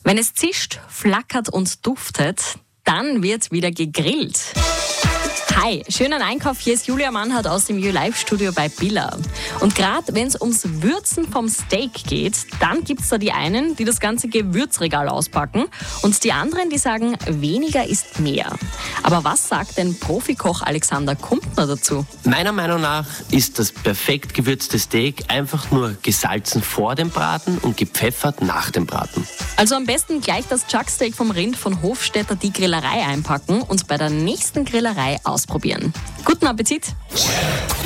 Wenn es zischt, flackert und duftet, dann wird wieder gegrillt. Hi, schönen Einkauf. Hier ist Julia Mannhardt aus dem You-Live-Studio bei Billa. Und gerade wenn es ums Würzen vom Steak geht, dann gibt es da die einen, die das ganze Gewürzregal auspacken und die anderen, die sagen, weniger ist mehr. Aber was sagt denn Profikoch Alexander Kumpner dazu? Meiner Meinung nach ist das perfekt gewürzte Steak einfach nur gesalzen vor dem Braten und gepfeffert nach dem Braten. Also am besten gleich das Chucksteak vom Rind von Hofstetter die Grillerei einpacken und bei der nächsten Grillerei ausprobieren. Guten Appetit!